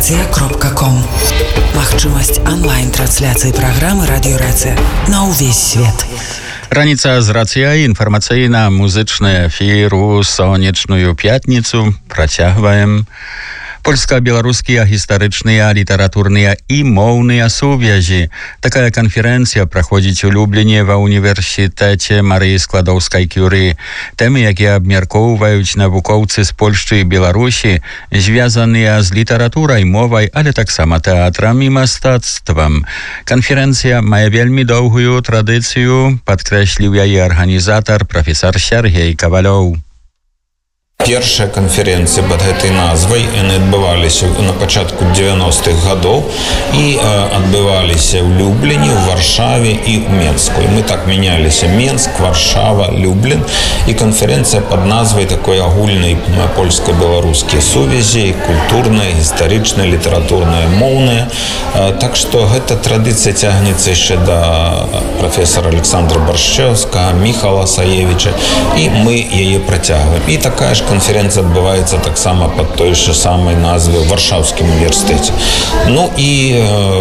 Радиорация.ком. Магчымасць онлайн-трансляцыі праграмы «Радиорация» на ўвесь свет. Раніца з рацыяй, інфармацыйна-музычны эфір у сонечную пятніцу працягваем. Польска-беларускія гістарычныя, літаратурныя і моўныя сувязі. Такая канферэнцыя праходзіць у Любліне ва універсітэце Марыі Складоўскай-Кюры. Тэмы, якія абмяркоўваюць навукоўцы з Польшчы і Беларусі, звязаныя з літаратурай, мовай, але таксама тэатрам і мастацтвам. Канферэнцыя мае вельмі доўгую традыцыю, падкрэсліў яе арганізатар прафесор Сергей Кавалёў. Першая канферэнцыя пад гэтай назвай, яны адбываліся на пачатку 90-х гадоў і адбываліся ў Любліні, ў Варшаве і ў Менску. І мы так меняліся: Менск, Варшава, Люблін. І канферэнцыя пад назвай такой агульнай польска-беларускія сувязі, культурная, гістарычная, літаратурная, моўная. Так што гэта традыцыя цягнецца яшчэ да прафесара Александра Баршчэўскага, Міхала Саевіча, і мы яе працягваем. І такая ж канферэнцыя адбываецца таксама пад той же самай назве ў Варшаўскім універсітэце. Ну і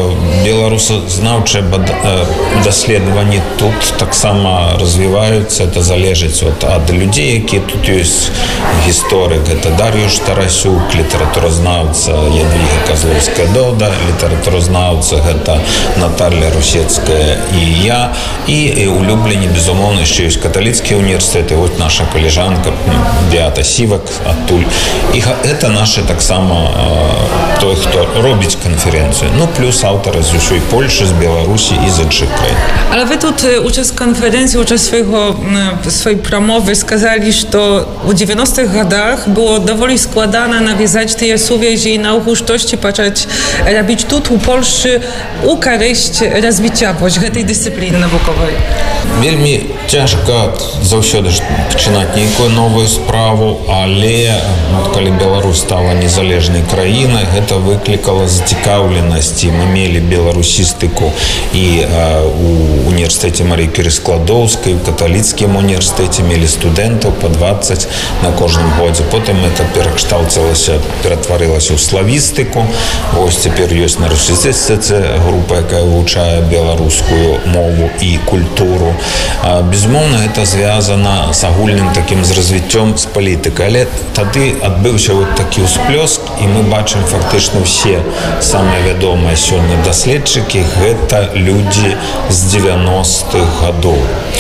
беларусазнаўчыя даследаванні тут таксама развіваюцца. Это залежыць ад людзей, якія тут ёсць. Гісторык — гэта Дар'юш Тарасюк, літаратуразнаўца Ядвіга Казлоўская-Дода, літаратуразнаўца — гэта Наталья Русецкая і я. І ў Любліні, безумоўна, яшчэ ёсць каталіцкі універсітэт, і вось наша калежанка Беата Сівак адтуль. І гэта нашы таксама той, хто робіць канферэнцыю. Ну, плюс аўтары з усёй Польшчы, з Беларусі і з іншых краін. Ale wy тут uczest konferencji, uczest swojej promowy skazali, że w 90-tych latach było dowoli składane nawiązać te suwiezi i na uchoszczości patrzeć, robić tu w Polsce ukaryść rozwiciawość tej dyscypliny naukowej. Вельмі цяжка заўсёды пачынаць нейкую новую справу, але калі Беларусь стала незалежнай краінай, гэта выклікала зацікаўленасць. Мы мелі беларусістыку і у універсітэце Марыі Кюры-Складоўскай, у каталіцкім універсітэце мелі студэнтаў па 20 на кожным годзе. Потым это перакшталцілася, ператварылася ў славістыку. Вось цяпер ёсць на русіцыстыцы група, якая вывучае беларускую мову і культуру. Безумоўна, гэта звязана з агульным такім з развіццём з палітыкай. Але тады адбыўся вот такі ўсплёск, і мы бачым фактычна ўсе самыя вядомыя сёння даследчыкі — гэта людзі з 90-х гадоў.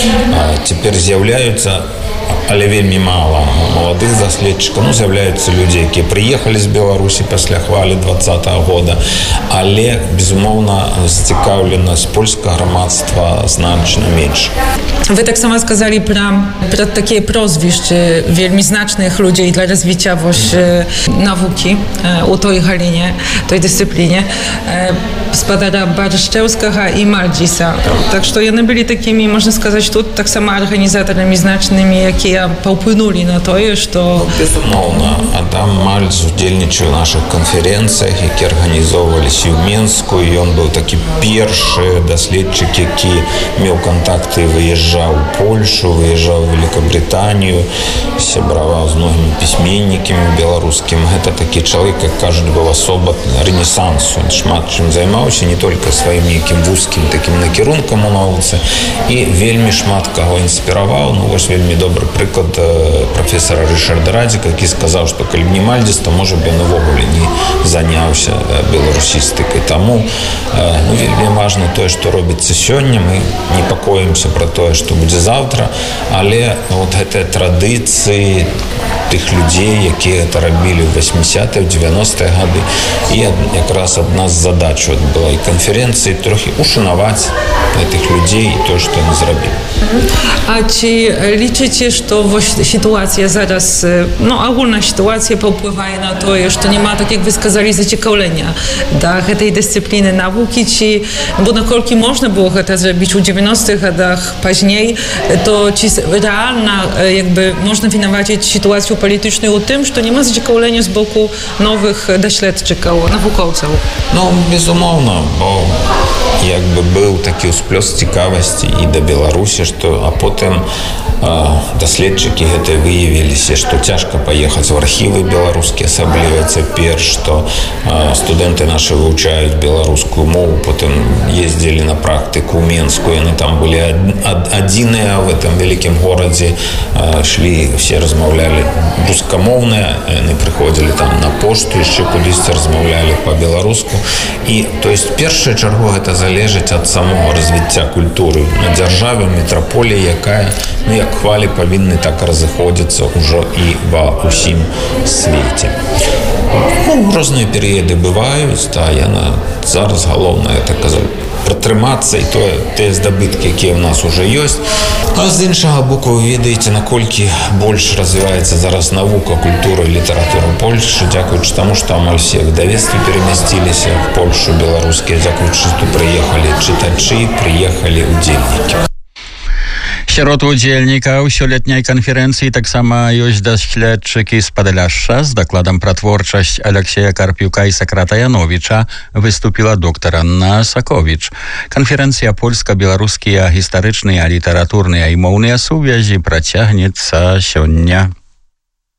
Цяпер з'яўляюцца, але вельмі мала маладых даследчыкаў. Ну, з'яўляюцца людзі, якія прыехалі з Беларусі пасля хвалі 20-го года, але, безумоўна, зацікаўленасць польскага грамадства значна менш. Wy tak samo skazali pra takie prozwiszcze wielmi znacznych ludzi dla rozwicia nauki u tej galinie, tej dyscyplinie spadara Barszczewska i Maldzisa. Tak, że one byli takimi, można сказать, тут tak samo organizatorami znacznymi, jakie popłynęli na to, że to... Безумовно, Адам Мальдз удзельнічаў у наших конференціях, які організовувалися і в Менску, і він був такий перший дослідчик, який мав контакти і виїжджав у Польшу, виїжджав у Великобританію, сябраваў з многими письменниками белорусскими. Это такий чоловік, як кажуть, був особа ренесансу. Він шмат чим займався, не тільки своїм яким вузьким таким накірунком у науці, і вельми шмат кого інспірував. Ну, ось вельми добрий приклад професора Ришарда Радзіка, який сказав, що коли б не Мальдзіс, то, може, б він увогуле не зайнявся беларусістикою. Тому вельми важно те, що робиться сьогодні. Ми непокоїмося про те, що буде завтра, але от ці традиції тих людей, які це робили в 80-х, в 90-х годы. І якраз одна з задач була і конференції трохи ушанувати тих людей і те, що вони зробили. A czy liczycie, że sytuacja zaraz, ogólna sytuacja popływa na to, że nie ma, tak jak wy skazali, zaciekawienia do tej dyscypliny nauki, czy, bo na kolki można było to zrobić w 90-tych latach później, to czy realna, jakby można wynawadzić sytuację polityczny u tym, że nie ma zdziekowlenia z boku nowych doświadczków, naukowców. No, безумовно, bo jakby był taki usplёs ciekawości i do Białorusi, a potem даследчыкі гэта выявіліся, што цяжка паехаць в архівы беларускія, асабліва цяпер, што студэнты нашы вывучаюць беларускую мову, потым ездзілі на практыку ў Менску, яны там былі адзіныя в этом вялікім горадзе, шлі, все размаўлялі рускамоўныя, яны прыходзілі там на пошту, яшчэ кудысьці размаўлялі па-беларуску. І, то есть, першая чаргу гэта залежыць ад самого развіцця культуры на дзяржаве, метраполіі, якая, ну, як хвалі павінны так разыходзіцца ўжо і ва ўсім свеце. Ну, розныя перыяды бываюць, яна зараз галоўнае, так казаць, пратрымацца і тыя здабыткі, якія ў нас уже ёсць. А з іншага боку, вы ведаеце, наколькі больш развіваецца зараз навука, культура і літаратура Польшчы, дзякуючы таму, што амаль все выдавецтвы перамясціліся в Польшу беларускія, дзякуючы, што прыехалі чытачы, прыехалі удзельнікі. Сярод удзельнікаў сёлетняй канферэнцыі таксама ёсць даследчыкі з Падляшша. З дакладам пра творчасць Алексея Карпюка і Сократа Яновіча выступіла доктар Анна Саковіч. Канферэнцыя польска-беларускія гістарычныя, літаратурныя і моўныя сувязі працягнецца сёння.